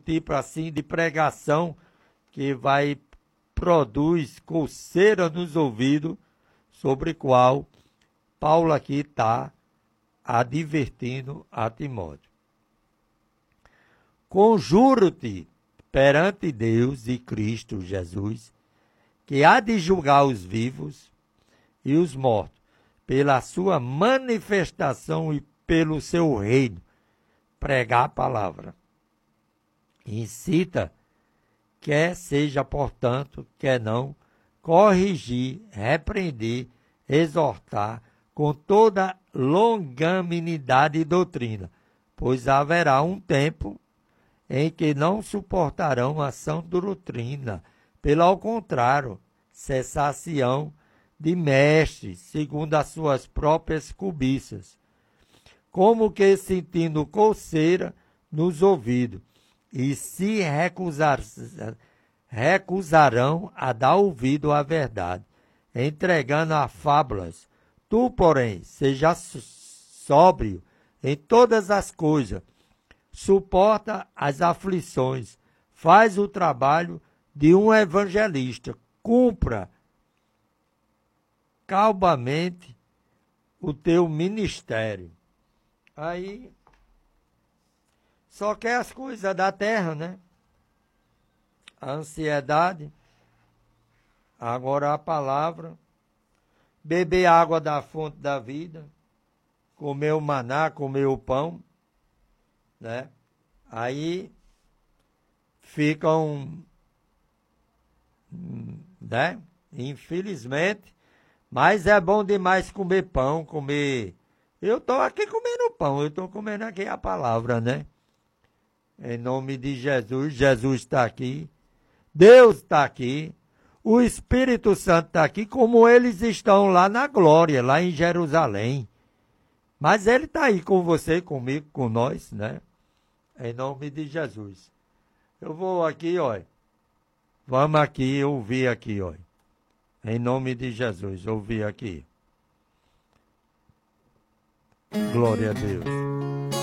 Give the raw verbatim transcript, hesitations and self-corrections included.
tipo assim de pregação que vai produz coceira nos ouvidos, sobre qual Paulo aqui está advertindo a Timóteo. Conjuro-te perante Deus e Cristo Jesus, que há de julgar os vivos e os mortos, pela sua manifestação e pelo seu reino, pregar a palavra. Incita, quer seja, portanto, quer não, corrigir, repreender, exortar, com toda longanimidade e doutrina, pois haverá um tempo em que não suportarão a sã doutrina, pelo contrário, cessação de mestres, segundo as suas próprias cobiças, como que sentindo coceira nos ouvidos, e se recusar, recusarão a dar ouvido à verdade, entregando a fábulas. Tu, porém, seja sóbrio em todas as coisas, suporta as aflições, faz o trabalho de um evangelista, cumpra calmamente o teu ministério. Aí, só quer as coisas da terra, né? A ansiedade, agora a palavra, beber água da fonte da vida, comer o maná, comer o pão, né? Aí ficam, né? Infelizmente, mas é bom demais comer pão, comer. Eu estou aqui comendo pão, eu estou comendo aqui a palavra, né? Em nome de Jesus, Jesus está aqui, Deus está aqui, o Espírito Santo está aqui, como eles estão lá na glória, lá em Jerusalém. Mas ele está aí com você, comigo, com nós, né? Em nome de Jesus. Eu vou aqui, ó. Vamos aqui, ouvir aqui, ó. Em nome de Jesus, ouvir aqui. Glória a Deus.